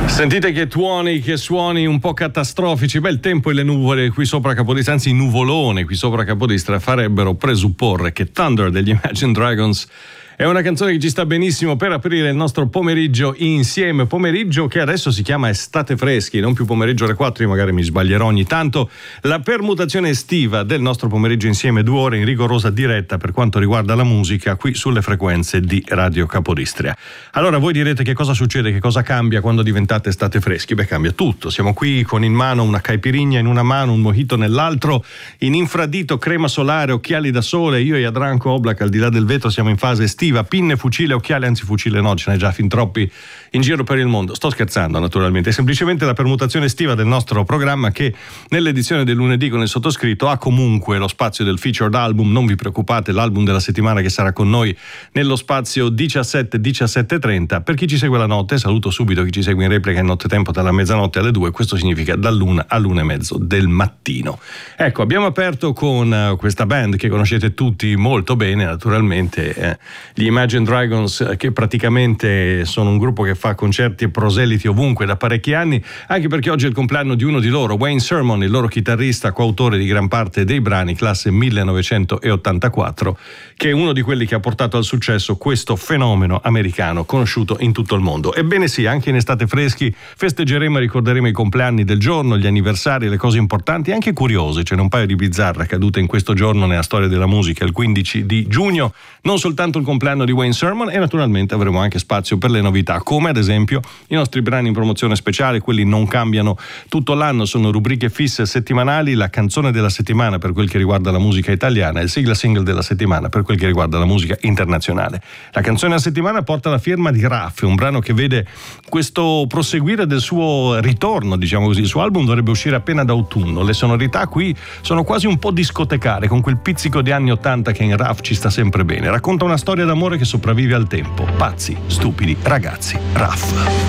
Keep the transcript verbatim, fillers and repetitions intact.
Sentite che tuoni, che suoni un po' catastrofici. Beh, il tempo e le nuvole qui sopra Capodistria, anzi nuvolone qui sopra Capodistria, farebbero presupporre che Thunder degli Imagine Dragons è una canzone che ci sta benissimo per aprire il nostro pomeriggio insieme, pomeriggio che adesso si chiama Estate Freschi, non più pomeriggio alle quattro, io magari mi sbaglierò ogni tanto. La permutazione estiva del nostro pomeriggio insieme, due ore in rigorosa diretta per quanto riguarda la musica qui sulle frequenze di Radio Capodistria. Allora voi direte che cosa succede, che cosa cambia quando diventate Estate Freschi? Beh, cambia tutto, siamo qui con in mano una caipirinha in una mano, un mojito nell'altro, in infradito, crema solare, occhiali da sole, io e Jadranko Oblak al di là del vetro siamo in fase estiva, pinne, fucile, occhiali, anzi fucile no, ce n'è già fin troppi in giro per il mondo. Sto scherzando naturalmente, è semplicemente la permutazione estiva del nostro programma che nell'edizione del lunedì con il sottoscritto ha comunque lo spazio del featured album, non vi preoccupate, l'album della settimana che sarà con noi nello spazio diciassette diciassette trenta. Per chi ci segue la notte, saluto subito chi ci segue in replica in nottetempo dalla mezzanotte alle due, questo significa dall'una all'una e mezzo del mattino. Ecco, abbiamo aperto con uh, questa band che conoscete tutti molto bene naturalmente, eh, gli Imagine Dragons, che praticamente sono un gruppo che fa concerti e proseliti ovunque da parecchi anni, anche perché oggi è il compleanno di uno di loro, Wayne Sermon, il loro chitarrista, coautore di gran parte dei brani, classe millenovecentottantaquattro, che è uno di quelli che ha portato al successo questo fenomeno americano conosciuto in tutto il mondo. Ebbene sì, anche in Estate Freschi festeggeremo e ricorderemo i compleanni del giorno, gli anniversari, le cose importanti, anche curiose. Ce n'è un paio di bizzarre accadute in questo giorno nella storia della musica, il quindici di giugno, non soltanto il compleanno di Wayne Sermon, e naturalmente avremo anche spazio per le novità, come ad esempio i nostri brani in promozione speciale, quelli non cambiano tutto l'anno, sono rubriche fisse settimanali, la canzone della settimana per quel che riguarda la musica italiana e il sigla single della settimana per quel che riguarda la musica internazionale. La canzone della settimana porta la firma di Raff, un brano che vede questo proseguire del suo ritorno, diciamo così. Il suo album dovrebbe uscire appena d'autunno, le sonorità qui sono quasi un po' discotecare, con quel pizzico di anni ottanta che in Raff ci sta sempre bene. Racconta una storia d'amore che sopravvive al tempo. Pazzi, stupidi, ragazzi, Raff.